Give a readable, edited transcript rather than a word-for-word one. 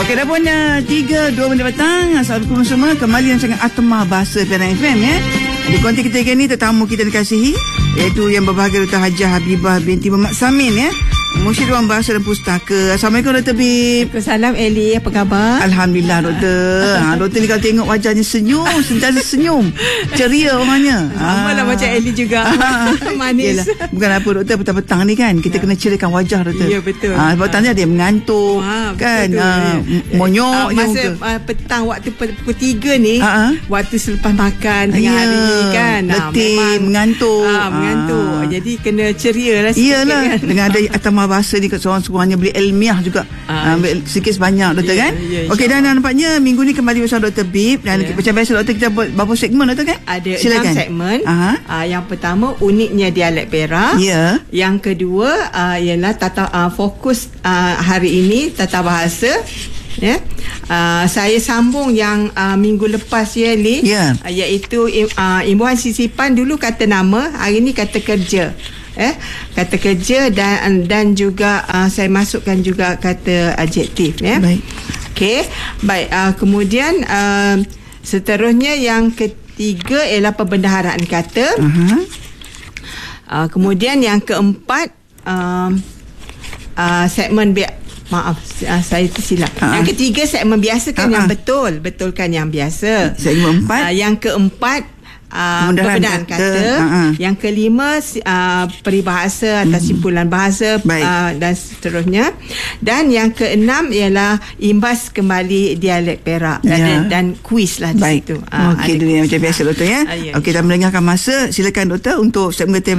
Okey, dah pun 3:02 petang. Assalamualaikum semua. Kembali yang sangat Atma Bahasa Penang FM ya. Di konti kita kali ni tetamu kita dikasihi, iaitu yang berbahagia Dr. Hajah Habibah binti Muhammad Samin ya. Musyid Ruang Bahasa dan Pustaka. Assalamualaikum Dr. Bib. Waalaikumsalam Eli, apa khabar? Alhamdulillah Doktor. Doktor ni kalau tengok wajahnya senyum, sentiasa senyum, ceria orangnya. Sama lah macam Eli juga. Manis. Yelah. Bukan apa Doktor, petang-petang ni kan kita kena ceriakan wajah Doktor. Ya betul. Sebab tadi ada yang mengantuk kan, monyok je masa petang waktu pukul 3 ni, waktu selepas makan tengah hari kan, letih, mengantuk. Mengantuk. Jadi kena ceria lah sikit. Iyalah kan. dengan ada Atma Bahasa ni seorang-seorangnya boleh ilmiah juga, sikit sebanyak Doktor kan. Okey, dan nampaknya minggu ni kembali bersama Dr. Bib. Dan macam biasa Doktor, kita buat berapa segmen Doktor kan? Ada silakan. 6 segmen. Yang pertama uniknya dialek Perak. Yang kedua ialah fokus hari ini tata bahasa. Saya sambung yang minggu lepas ya Li, iaitu imbuhan sisipan. Dulu kata nama, hari ni kata kerja. Kata kerja dan juga saya masukkan juga kata adjektif ya. Baik. Okey, baik. Kemudian seterusnya yang ketiga ialah perbendaharaan kata. Kemudian yang keempat segmen saya tersilap. Yang ketiga segmen biasa kan, yang betulkan yang biasa. Segmen 4. Yang keempat perbendaharaan kata. Yang kelima peribahasa atau simpulan bahasa, dan seterusnya. Dan yang keenam ialah imbas kembali dialek Perak, dan kuis lah di situ. Okey, dia macam biasa Doktor ya. Okey, dah melengahkan masa. Silakan Doktor untuk segmen